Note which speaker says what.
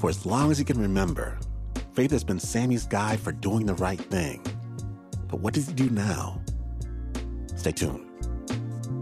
Speaker 1: For as long as he can remember, faith has been Sammy's guide for doing the right thing. But what does he do now? Stay tuned.